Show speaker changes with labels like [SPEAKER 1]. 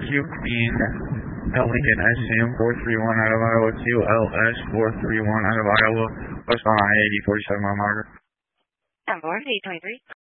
[SPEAKER 1] QN Lincoln SM 431 out of Iowa, QLS 431 out of Iowa, westbound I-80 47 mile marker.
[SPEAKER 2] 7-4, 823.